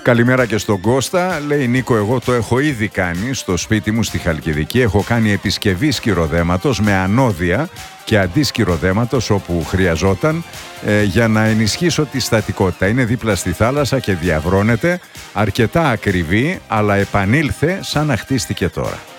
Καλημέρα και στον Κώστα. Λέει Νίκο, εγώ το έχω ήδη κάνει στο σπίτι μου στη Χαλκιδική. Έχω κάνει επισκευή σκυροδέματος με ανώδια και αντί σκυροδέματος όπου χρειαζόταν για να ενισχύσω τη στατικότητα. Είναι δίπλα στη θάλασσα και διαβρώνεται, αρκετά ακριβή, αλλά επανήλθε σαν να χτίστηκε τώρα.